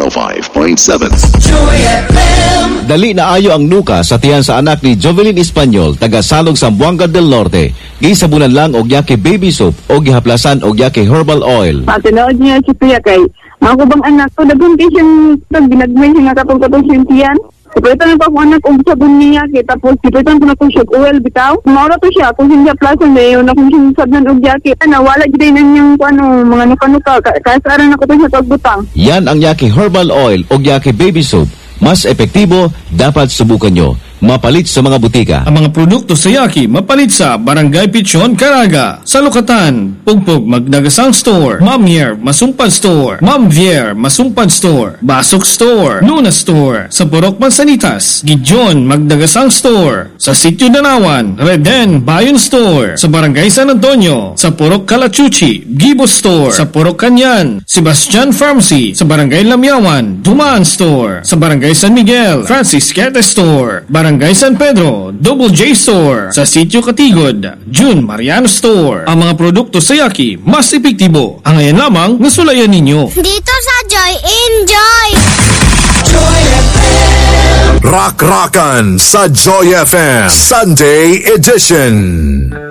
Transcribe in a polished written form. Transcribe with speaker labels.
Speaker 1: 105.7.
Speaker 2: Joy FM.
Speaker 3: Dali na ayo ang nuka sa tiyan sa anak ni Jovelyn Espanyol, taga Salog, Zamboanga del Norte. Gisabunan lang og yake baby soap o gihaplasan og yake herbal oil.
Speaker 4: Matinood niya si Kuya kay mga kubang anak ko, nagpunti siyang ginagmay siya nga katong siyang tiyan. Sipitan pa ako anak kung sabon niya, tapos sipitan ko na kung shock oil bitaw. Maura to siya, kung hindi plasan na yun, kung siyang sabnan og yake. Nawala gid na niyang mga nuka-nuka, kasaran ako to siya pagbutang.
Speaker 3: Yan ang yake herbal oil o yake baby soap. Mas epektibo, dapat subukan nyo. Mapalit sa mga butika.
Speaker 5: Ang mga produkto sa Yaki mapalit sa Barangay Pichon, Caraga, Salukatan, Pugpug, Magdagasang Store, Ma'am Yer, Masumpad Store, Ma'am Vier, Masumpad Store, Basok Store, Luna Store, sa Purok Mansanitas, Gijon, Magdagasang Store, sa Sitio Danawan, Reden, Bayon Store, sa Barangay San Antonio, sa Purok Kalachuchi, Gibo Store, sa Purok Kanyan, Sebastian Pharmacy, sa Barangay Lamyawan, Dumaan Store, sa Barangay San Miguel, Francis Quete Store, Barangay San Pedro, Double J Store, sa Sitio Katigod, June Mariano Store. Ang mga produkto sa Yaki, mas epektibo. Ang ngayon lamang, nasulayan ninyo.
Speaker 6: Dito sa Joy, enjoy!
Speaker 2: Joy FM.
Speaker 1: Rock Rockan sa Joy FM Sunday Edition.